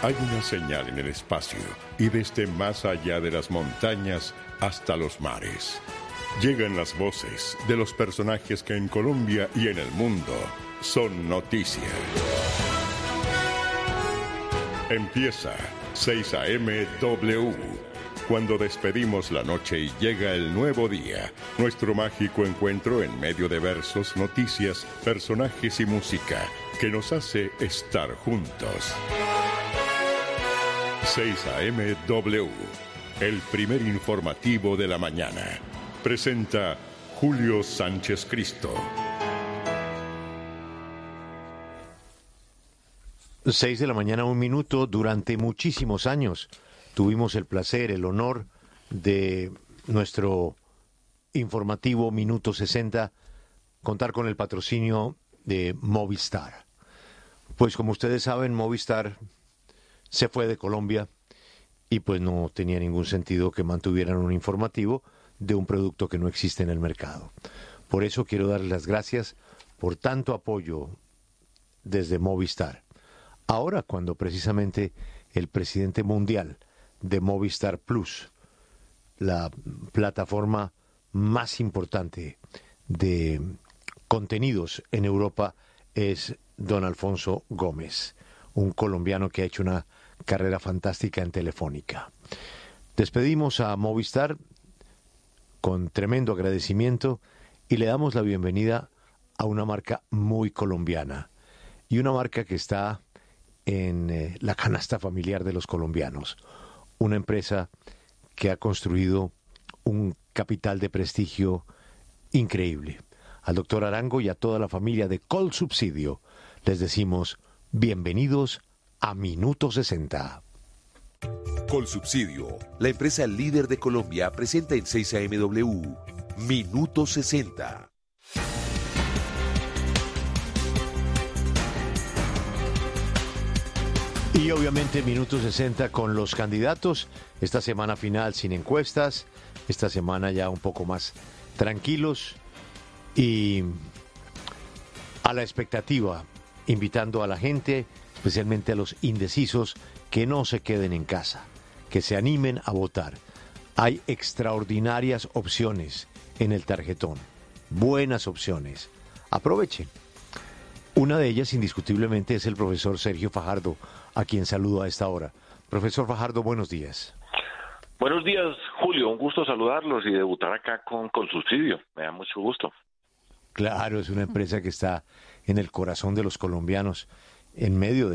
Hay una señal en el espacio y desde más allá de las montañas hasta los mares. Llegan las voces de los personajes que en Colombia y en el mundo son noticia. Empieza 6 a.m. W. Cuando despedimos la noche y llega el nuevo día, nuestro mágico encuentro en medio de versos, noticias, personajes y música que nos hace estar juntos. 6 a.m. W, el primer informativo de la mañana. Presenta Julio Sánchez Cristo. 6 de la mañana, 1 minuto. Durante muchísimos años tuvimos el placer, el honor de nuestro informativo Minuto 60 contar con el patrocinio de Movistar. Pues como ustedes saben, Movistar se fue de Colombia y pues no tenía ningún sentido que mantuvieran un informativo de un producto que no existe en el mercado. Por eso quiero darles las gracias por tanto apoyo desde Movistar. Ahora, cuando precisamente el presidente mundial de Movistar Plus, la plataforma más importante de contenidos en Europa, es don Alfonso Gómez, un colombiano que ha hecho una carrera fantástica en Telefónica. Despedimos a Movistar con tremendo agradecimiento y le damos la bienvenida a una marca muy colombiana y una marca que está en la canasta familiar de los colombianos. Una empresa que ha construido un capital de prestigio increíble. Al doctor Arango y a toda la familia de Colsubsidio les decimos bienvenidos a Minuto 60. Colsubsidio, la empresa líder de Colombia, presenta en 6 a.m. W, Minuto 60. Y obviamente Minuto 60 con los candidatos. Esta semana final sin encuestas, esta semana ya un poco más tranquilos y a la expectativa, invitando a la gente, especialmente a los indecisos, que no se queden en casa, que se animen a votar. Hay extraordinarias opciones en el tarjetón, buenas opciones. Aprovechen. Una de ellas, indiscutiblemente, es el profesor Sergio Fajardo, a quien saludo a esta hora. Profesor Fajardo, buenos días. Buenos días, Julio. Un gusto saludarlos y debutar acá con Colsubsidio. Me da mucho gusto. Claro, es una empresa que está en el corazón de los colombianos, en medio de